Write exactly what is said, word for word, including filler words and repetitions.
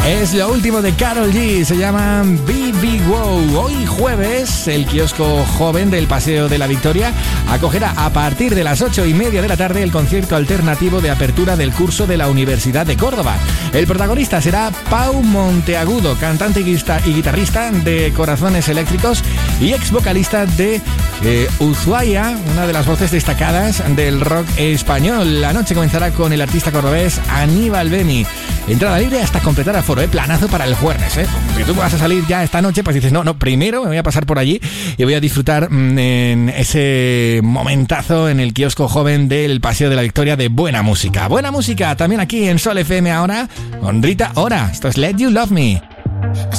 Es lo último de Karol G, se llama B B Wow. Hoy jueves, el kiosco joven del Paseo de la Victoria acogerá a partir de las ocho y media de la tarde el concierto alternativo de apertura del curso de la Universidad de Córdoba. El protagonista será Pau Monteagudo, cantante y guitarrista de Corazones Eléctricos y ex vocalista de eh, Ushuaia, una de las voces destacadas del rock español. La noche comenzará con el artista cordobés Aníbal Beni. Entrada libre hasta completar aforo, ¿eh? Planazo para el jueves, ¿eh? Si tú vas a salir ya esta noche, pues dices, no, no, primero me voy a pasar por allí y voy a disfrutar mmm, en ese momentazo en el kiosco joven del Paseo de la Victoria de buena música. Buena música también aquí en Sol F M ahora con Rita Ora. Esto es Let You Love Me.